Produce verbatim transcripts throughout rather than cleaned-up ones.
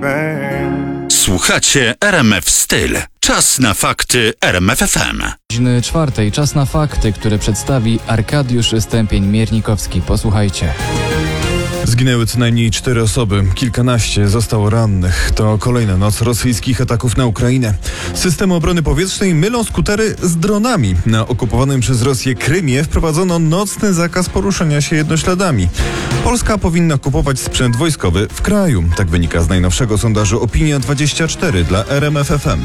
Słuchacie R M F Styl. Czas na fakty R M F F M. Godziny czwartej. Czas na fakty, które przedstawi Arkadiusz Stępień-Miernikowski. Posłuchajcie. Zginęły co najmniej cztery osoby, kilkanaście zostało rannych. To kolejna noc rosyjskich ataków na Ukrainę. Systemy obrony powietrznej mylą skutery z dronami. Na okupowanym przez Rosję Krymie wprowadzono nocny zakaz poruszania się jednośladami. Polska powinna kupować sprzęt wojskowy w kraju. Tak wynika z najnowszego sondażu Opinia dwadzieścia cztery dla R M F F M.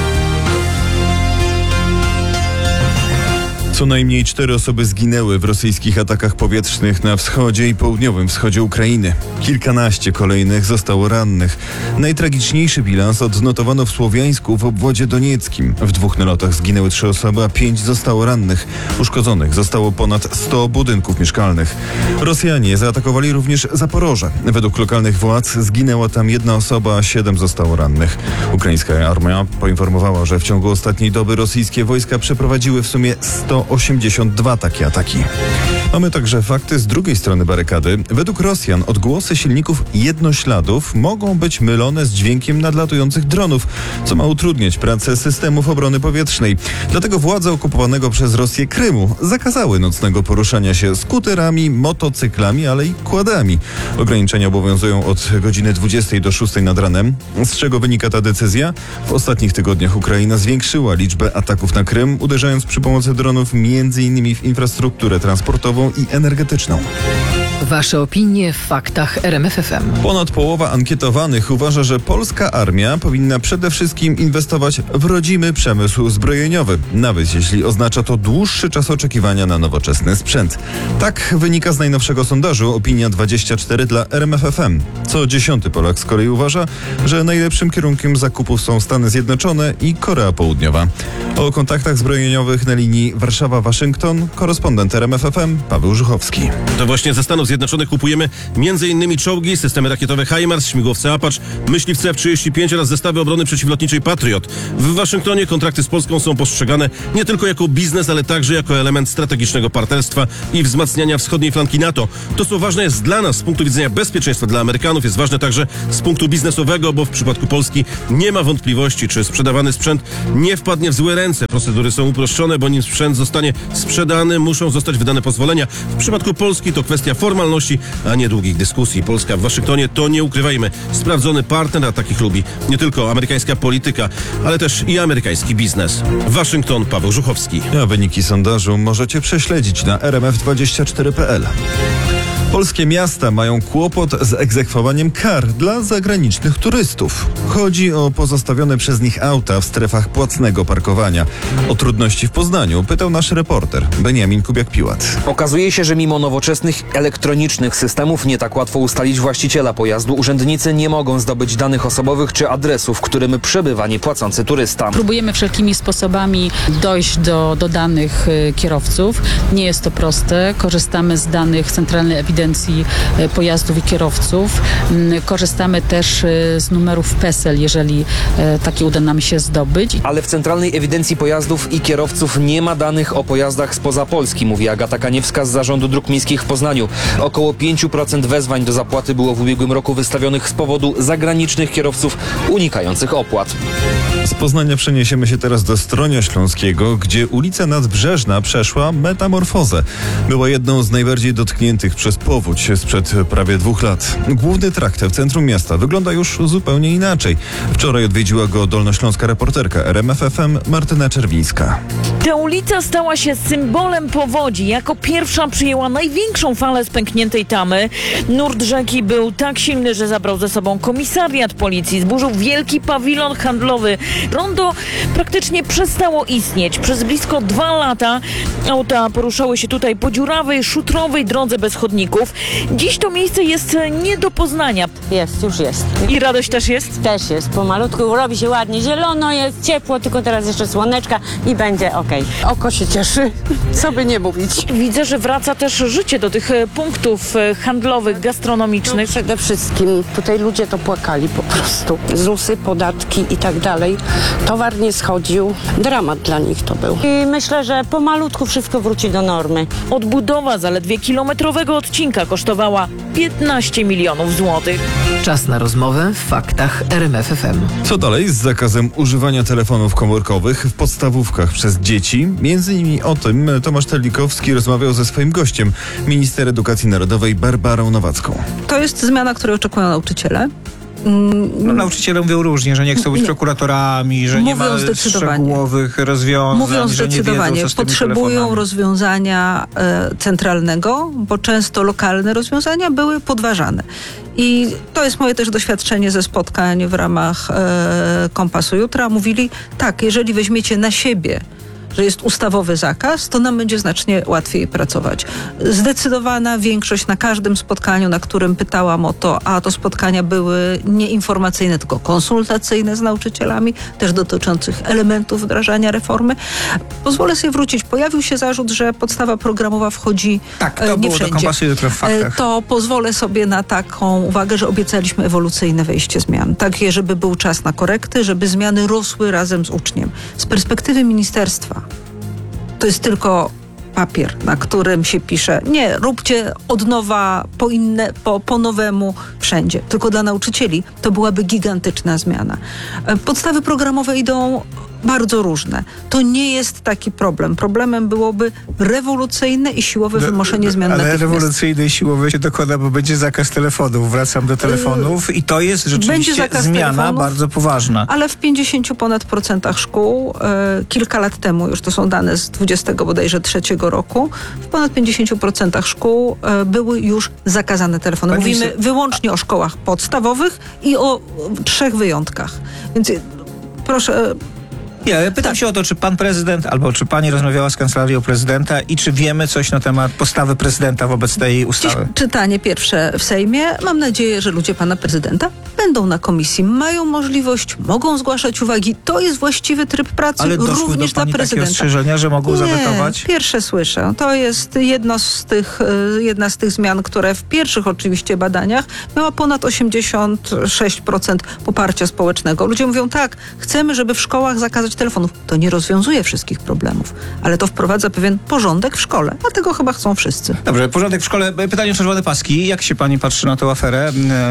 Co najmniej cztery osoby zginęły w rosyjskich atakach powietrznych na wschodzie i południowym wschodzie Ukrainy. Kilkanaście kolejnych zostało rannych. Najtragiczniejszy bilans odnotowano w Słowiańsku w obwodzie donieckim. W dwóch nalotach zginęły trzy osoby, a pięć zostało rannych. Uszkodzonych zostało ponad sto budynków mieszkalnych. Rosjanie zaatakowali również Zaporoże. Według lokalnych władz zginęła tam jedna osoba, a siedem zostało rannych. Ukraińska armia poinformowała, że w ciągu ostatniej doby rosyjskie wojska przeprowadziły w sumie sto osiemdziesiąt dwa takie ataki. Mamy także fakty z drugiej strony barykady. Według Rosjan odgłosy silników jednośladów mogą być mylone z dźwiękiem nadlatujących dronów, co ma utrudniać pracę systemów obrony powietrznej. Dlatego władze okupowanego przez Rosję Krymu zakazały nocnego poruszania się skuterami, motocyklami, ale i quadami. Ograniczenia obowiązują od godziny dwudziestej do szóstej nad ranem. Z czego wynika ta decyzja? W ostatnich tygodniach Ukraina zwiększyła liczbę ataków na Krym, uderzając przy pomocy dronów między innymi w infrastrukturę transportową i energetyczną. Wasze opinie w faktach R M F F M. Ponad połowa ankietowanych uważa, że polska armia powinna przede wszystkim inwestować w rodzimy przemysł zbrojeniowy, nawet jeśli oznacza to dłuższy czas oczekiwania na nowoczesny sprzęt. Tak wynika z najnowszego sondażu Opinia dwadzieścia cztery dla R M F F M. Co dziesiąty Polak z kolei uważa, że najlepszym kierunkiem zakupów są Stany Zjednoczone i Korea Południowa. O kontaktach zbrojeniowych na linii Warszawa-Waszyngton korespondent R M F F M Paweł Żuchowski. To właśnie ze Stanów Zjednoczonych kupujemy między innymi czołgi, systemy rakietowe HIMARS, śmigłowce Apache, myśliwce F trzydzieści pięć oraz zestawy obrony przeciwlotniczej Patriot. W Waszyngtonie kontrakty z Polską są postrzegane nie tylko jako biznes, ale także jako element strategicznego partnerstwa i wzmacniania wschodniej flanki NATO. To, co ważne jest dla nas z punktu widzenia bezpieczeństwa dla Amerykanów, jest ważne także z punktu biznesowego, bo w przypadku Polski nie ma wątpliwości, czy sprzedawany sprzęt nie wpadnie w złe ręce. Procedury są uproszczone, bo nim sprzęt zostanie sprzedany, muszą zostać wydane pozwolenia. W przypadku Polski to kwestia formalności, a nie długich dyskusji. Polska w Waszyngtonie to, nie ukrywajmy, sprawdzony partner, a takich lubi nie tylko amerykańska polityka, ale też i amerykański biznes. Waszyngton, Paweł Żuchowski. A wyniki sondażu możecie prześledzić na r m f dwadzieścia cztery kropka p l. Polskie miasta mają kłopot z egzekwowaniem kar dla zagranicznych turystów. Chodzi o pozostawione przez nich auta w strefach płatnego parkowania. O trudności w Poznaniu pytał nasz reporter Beniamin Kubiak-Piłat. Okazuje się, że mimo nowoczesnych elektronicznych systemów nie tak łatwo ustalić właściciela pojazdu. Urzędnicy nie mogą zdobyć danych osobowych czy adresu, w którym przebywa niepłacący turysta. Próbujemy wszelkimi sposobami dojść do, do danych y, kierowców. Nie jest to proste. Korzystamy z danych Centralnej Ewidencji pojazdów i kierowców. Korzystamy też z numerów PESEL, jeżeli takie uda nam się zdobyć. Ale w Centralnej Ewidencji Pojazdów i Kierowców nie ma danych o pojazdach spoza Polski, mówi Agata Kaniewska z Zarządu Dróg Miejskich w Poznaniu. Około pięć procent wezwań do zapłaty było w ubiegłym roku wystawionych z powodu zagranicznych kierowców unikających opłat. Z Poznania przeniesiemy się teraz do Stronia Śląskiego, gdzie ulica Nadbrzeżna przeszła metamorfozę. Była jedną z najbardziej dotkniętych przez powódź sprzed prawie dwóch lat. Główny trakt w centrum miasta wygląda już zupełnie inaczej. Wczoraj odwiedziła go dolnośląska reporterka R M F F M Martyna Czerwińska. Ta ulica stała się symbolem powodzi. Jako pierwsza przyjęła największą falę z pękniętej tamy. Nurt rzeki był tak silny, że zabrał ze sobą komisariat policji. Zburzył wielki pawilon handlowy. Rondo praktycznie przestało istnieć. Przez blisko dwa lata auta poruszały się tutaj po dziurawej, szutrowej drodze bez chodników. Dziś to miejsce jest nie do poznania. Jest, już jest. I radość też jest? Też jest. Pomalutku robi się ładnie, zielono jest, ciepło, tylko teraz jeszcze słoneczka i będzie okej. Okay. Oko się cieszy, co by nie mówić. Widzę, że wraca też życie do tych punktów handlowych, gastronomicznych. No przede wszystkim tutaj ludzie to płakali po prostu. ZUSy, podatki i tak dalej. Towar nie schodził. Dramat dla nich to był. I myślę, że pomalutku wszystko wróci do normy. Odbudowa zaledwie kilometrowego odcinka kosztowała piętnaście milionów złotych. Czas na rozmowę w faktach R M F F M. Co dalej z zakazem używania telefonów komórkowych w podstawówkach przez dzieci? Między innymi o tym Tomasz Terlikowski rozmawiał ze swoim gościem, minister edukacji narodowej Barbarą Nowacką. To jest zmiana, której oczekują nauczyciele. No, nauczyciele mówią różnie, że nie chcą być Nie. prokuratorami, że Mówią nie ma zdecydowanie. szczegółowych rozwiązań, Mówią że nie zdecydowanie, wiedzą, co z tymi potrzebują telefonami. rozwiązania e, centralnego, bo często lokalne rozwiązania były podważane. I to jest moje też doświadczenie ze spotkań w ramach e, Kompasu Jutra. Mówili, tak, jeżeli weźmiecie na siebie, że jest ustawowy zakaz, to nam będzie znacznie łatwiej pracować. Zdecydowana większość na każdym spotkaniu, na którym pytałam o to, a to spotkania były nie informacyjne, tylko konsultacyjne z nauczycielami, też dotyczących elementów wdrażania reformy. Pozwolę sobie wrócić. Pojawił się zarzut, że podstawa programowa wchodzi Tak, to e, nie było do wszędzie. Kompasu Jutra w faktach. E, To pozwolę sobie na taką uwagę, że obiecaliśmy ewolucyjne wejście zmian. Takie, żeby był czas na korekty, żeby zmiany rosły razem z uczniem. Z perspektywy ministerstwa to jest tylko papier, na którym się pisze, nie, róbcie od nowa, po inne, po, po nowemu wszędzie. Tylko dla nauczycieli to byłaby gigantyczna zmiana. E, Podstawy programowe idą bardzo różne. To nie jest taki problem. Problemem byłoby rewolucyjne i siłowe wymuszenie zmian Ale natychmiast. rewolucyjny i siłowy się dokłada, bo będzie zakaz telefonów. Wracam do telefonów i to jest rzeczywiście zakaz zmiana telefonów, bardzo poważna. Ale w pięćdziesięciu ponad procentach szkół e, kilka lat temu, już to są dane z dwudziestego bodajże trzeciego roku, w ponad pięćdziesięciu procentach szkół e, były już zakazane telefony. Pani Mówimy minister- wyłącznie o szkołach podstawowych i o trzech wyjątkach. Więc e, proszę... Nie, ja pytam się o to, czy pan prezydent albo czy pani rozmawiała z kancelarią prezydenta i czy wiemy coś na temat postawy prezydenta wobec tej Dziś ustawy? czytanie pierwsze w Sejmie. Mam nadzieję, że ludzie pana prezydenta będą na komisji, mają możliwość, mogą zgłaszać uwagi. To jest właściwy tryb pracy Ale doszły również do dla pani takie prezydenta. ostrzeżenia, że mogą Nie, zawetować? pierwsze słyszę. To jest jedno z tych, y, jedna z tych zmian, które w pierwszych oczywiście badaniach miała ponad osiemdziesiąt sześć procent poparcia społecznego. Ludzie mówią tak, chcemy, żeby w szkołach zakazać telefonów. To nie rozwiązuje wszystkich problemów, ale to wprowadza pewien porządek w szkole, a tego chyba chcą wszyscy. Dobrze, porządek w szkole. Pytanie o czerwone paski. Jak się pani patrzy na tę aferę?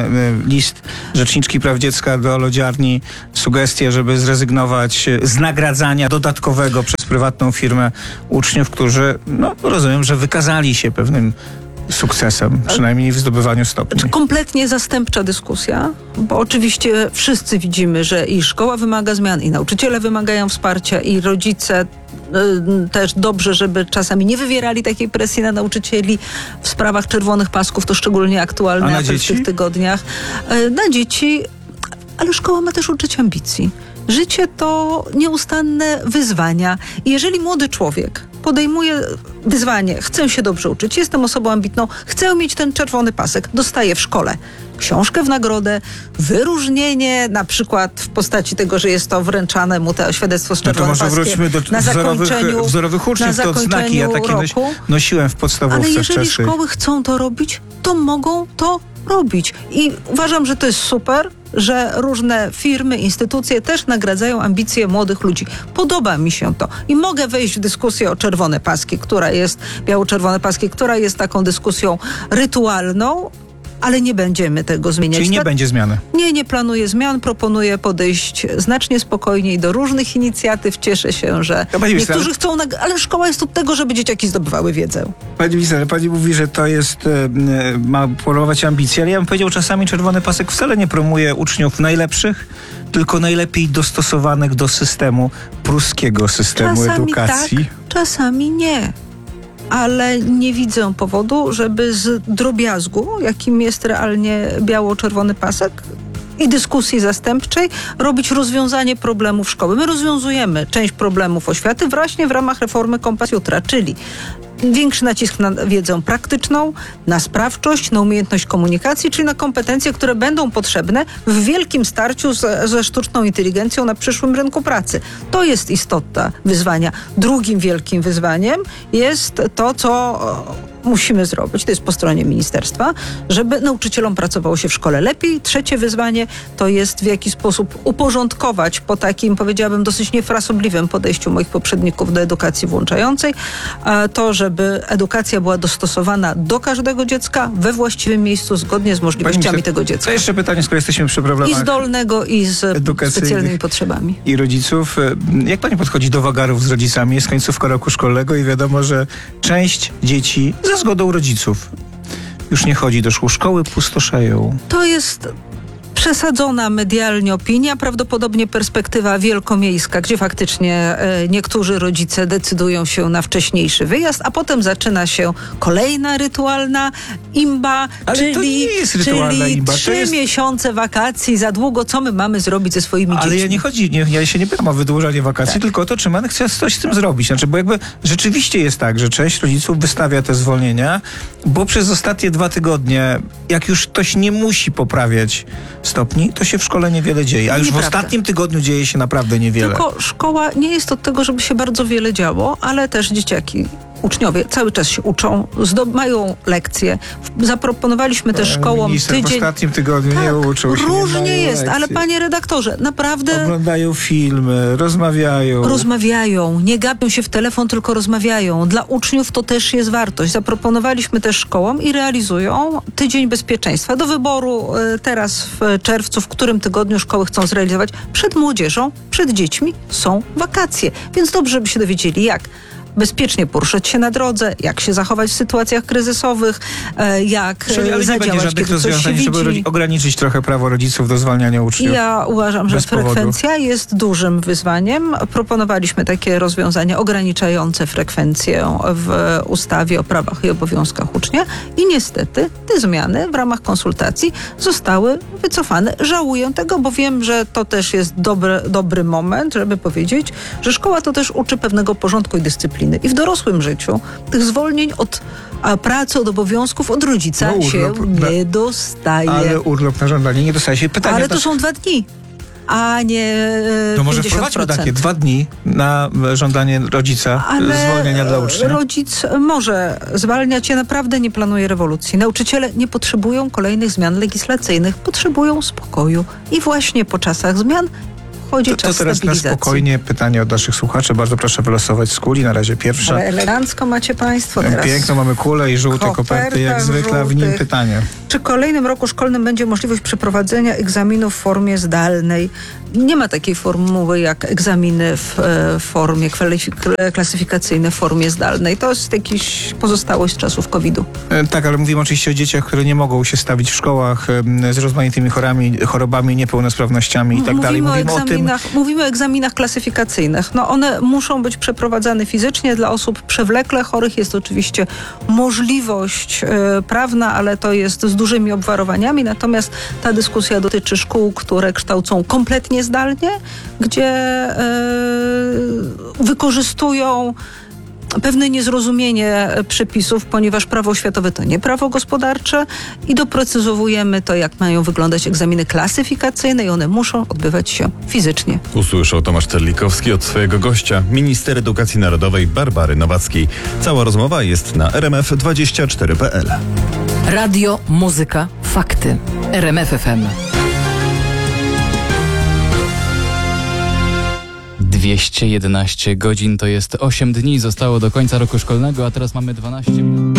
List rzeczniczki praw dziecka do lodziarni, sugestie, żeby zrezygnować z nagradzania dodatkowego przez prywatną firmę uczniów, którzy, no rozumiem, że wykazali się pewnym sukcesem, przynajmniej w zdobywaniu stopni. Kompletnie zastępcza dyskusja, bo oczywiście wszyscy widzimy, że i szkoła wymaga zmian, i nauczyciele wymagają wsparcia, i rodzice y, też dobrze, żeby czasami nie wywierali takiej presji na nauczycieli w sprawach czerwonych pasków, to szczególnie aktualne A na apel w dzieci? tych tygodniach. Y, na dzieci, ale szkoła ma też uczyć ambicji. Życie to nieustanne wyzwania i jeżeli młody człowiek podejmuje wyzwanie, chcę się dobrze uczyć, jestem osobą ambitną, chcę mieć ten czerwony pasek, dostaję w szkole książkę w nagrodę, wyróżnienie, na przykład w postaci tego, że jest to wręczane mu to świadectwo z No to czerwonym może paskiem wróćmy do na wzorowych, zakończeniu, wzorowych na uczniów, to odznaki. Ja takie noś, roku. nosiłem w podstawówce Ale jeżeli wczesnej. szkoły chcą to robić, to mogą to robić. I uważam, że to jest super, że różne firmy, instytucje też nagradzają ambicje młodych ludzi. Podoba mi się to. I mogę wejść w dyskusję o czerwone paski, która jest, biało-czerwone paski, która jest taką dyskusją rytualną, ale nie będziemy tego zmieniać. Czyli nie Ta- będzie zmiany. Nie, nie planuję zmian. Proponuję podejść znacznie spokojniej do różnych inicjatyw. Cieszę się, że Ja pani minister, niektórzy chcą, nag- ale szkoła jest od tego, żeby dzieciaki zdobywały wiedzę. Pani minister, pani mówi, że to jest, e, ma promować ambicje, ale ja bym powiedział, czasami czerwony pasek wcale nie promuje uczniów najlepszych, tylko najlepiej dostosowanych do systemu, pruskiego systemu Czasami edukacji. tak, czasami nie. Ale nie widzę powodu, żeby z drobiazgu, jakim jest realnie biało-czerwony pasek, i dyskusji zastępczej robić rozwiązanie problemów szkoły. My rozwiązujemy część problemów oświaty właśnie w ramach reformy Kompas Jutra, czyli większy nacisk na wiedzę praktyczną, na sprawczość, na umiejętność komunikacji, czyli na kompetencje, które będą potrzebne w wielkim starciu z, ze sztuczną inteligencją na przyszłym rynku pracy. To jest istota wyzwania. Drugim wielkim wyzwaniem jest to, co musimy zrobić, to jest po stronie ministerstwa, żeby nauczycielom pracowało się w szkole lepiej. Trzecie wyzwanie to jest w jaki sposób uporządkować po takim, powiedziałabym, dosyć niefrasobliwym podejściu moich poprzedników do edukacji włączającej, to, żeby edukacja była dostosowana do każdego dziecka we właściwym miejscu, zgodnie z możliwościami tego dziecka. To jeszcze pytanie, skoro jesteśmy przy problemach I zdolnego, i z specjalnymi potrzebami. I rodziców. Jak pani podchodzi do wagarów z rodzicami? Jest końcówka roku szkolnego i wiadomo, że część dzieci ze zgodą rodziców już nie chodzi do szkół. Szkoły pustoszeją. To jest przesadzona medialnie opinia, prawdopodobnie perspektywa wielkomiejska, gdzie faktycznie e, niektórzy rodzice decydują się na wcześniejszy wyjazd, a potem zaczyna się kolejna rytualna imba, Ale czyli, to nie jest rytualna czyli imba, to trzy jest... miesiące wakacji za długo, co my mamy zrobić ze swoimi Ale dziećmi? ja nie chodzi, nie, ja się nie pytam o wydłużanie wakacji, tak. tylko o to, czy man chce coś z tym zrobić. Znaczy, bo jakby rzeczywiście jest tak, że część rodziców wystawia te zwolnienia, bo przez ostatnie dwa tygodnie, jak już ktoś nie musi poprawiać stopni, to się w szkole niewiele dzieje. A już Nieprawda. w ostatnim tygodniu dzieje się naprawdę niewiele. Tylko szkoła nie jest od tego, żeby się bardzo wiele działo, ale też dzieciaki, uczniowie cały czas się uczą, zdob- mają lekcje. Zaproponowaliśmy też szkołom Minister tydzień... w ostatnim tygodniu tak, nie uczył się. różnie nie jest, lekcji. ale panie redaktorze, naprawdę... Oglądają filmy, rozmawiają. Rozmawiają, nie gapią się w telefon, tylko rozmawiają. Dla uczniów to też jest wartość. Zaproponowaliśmy też szkołom i realizują Tydzień Bezpieczeństwa. Do wyboru y, teraz w czerwcu, w którym tygodniu szkoły chcą zrealizować. Przed młodzieżą, przed dziećmi są wakacje. Więc dobrze by się dowiedzieli, jak bezpiecznie poruszać się na drodze, jak się zachować w sytuacjach kryzysowych, e, jak Czyli, ale nie będzie zadziałać, żadnych kiedy coś się rozwiązań, żeby widzi. ograniczyć trochę prawo rodziców do zwalniania uczniów. Ja uważam, że bez frekwencja powodu. jest dużym wyzwaniem. Proponowaliśmy takie rozwiązania ograniczające frekwencję w ustawie o prawach i obowiązkach ucznia i niestety te zmiany w ramach konsultacji zostały wycofane. Żałuję tego, bo wiem, że to też jest dobry, dobry moment, żeby powiedzieć, że szkoła to też uczy pewnego porządku i dyscypliny. I w dorosłym życiu tych zwolnień od a, pracy, od obowiązków od rodzica No, się urlop, nie dostaje. Ale urlop na żądanie nie dostaje się. Pytanie Ale to na... są dwa dni, a nie To może pięćdziesiąt procent. wprowadźmy takie dwa dni na żądanie rodzica Ale zwolnienia dla ucznia. rodzic może zwalniać. Ja naprawdę nie planuję rewolucji. Nauczyciele nie potrzebują kolejnych zmian legislacyjnych, potrzebują spokoju. I właśnie po czasach zmian chodzi To, to czas teraz na stabilizacji. spokojnie pytanie od naszych słuchaczy. Bardzo proszę wylosować z kuli. Na razie pierwsza. Ale elegancko macie państwo teraz. Piękno, mamy kulę i żółte Koperta koperty, jak zwykle, a w nim żółtych. pytanie. Czy w kolejnym roku szkolnym będzie możliwość przeprowadzenia egzaminów w formie zdalnej? Nie ma takiej formuły jak egzaminy w e, formie kwalifik- klasyfikacyjnej, w formie zdalnej. To jest jakaś pozostałość z czasów kowida. E, tak, ale mówimy oczywiście o dzieciach, które nie mogą się stawić w szkołach e, z rozmaitymi chorami, chorobami, niepełnosprawnościami i tak dalej. Mówimy o Mówimy o tym, egzaminach, mówimy o egzaminach klasyfikacyjnych. No one muszą być przeprowadzane fizycznie. Dla osób przewlekle chorych jest oczywiście możliwość e, prawna, ale to jest z dużymi obwarowaniami. Natomiast ta dyskusja dotyczy szkół, które kształcą kompletnie zdalnie, gdzie e, wykorzystują pewne niezrozumienie przepisów, ponieważ prawo oświatowe to nie prawo gospodarcze i doprecyzowujemy to, jak mają wyglądać egzaminy klasyfikacyjne i one muszą odbywać się fizycznie. Usłyszał Tomasz Terlikowski od swojego gościa, minister edukacji narodowej Barbary Nowackiej. Cała rozmowa jest na r m f dwadzieścia cztery kropka p l. Radio, muzyka, fakty. R M F F M. dwieście jedenaście godzin to jest osiem dni, zostało do końca roku szkolnego, a teraz mamy dwanaście minut.